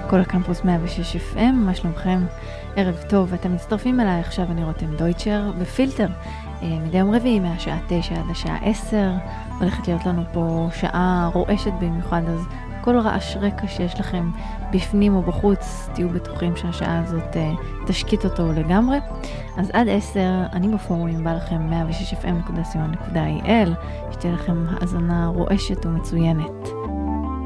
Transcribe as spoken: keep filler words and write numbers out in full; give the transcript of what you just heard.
כל הקמפוס מאה ושש אף אם, מה שלומכם? ערב טוב, אתם מצטרפים אליי, עכשיו אני רותם דויטשר בפילטר. מדי יום רביעי מהשעה תשע עד השעה עשר, הולכת להיות לנו פה שעה רועשת במיוחד, אז כל רעש רקע שיש לכם בפנים או בחוץ, תהיו בטוחים שהשעה הזאת תשקיט אותו לגמרי. אז עד עשר, אני בפורומים, בא לכם מאה ושש אף אם נקודה סי או נקודה איי אל, שתהיה לכם האזנה רועשת ומצוינת.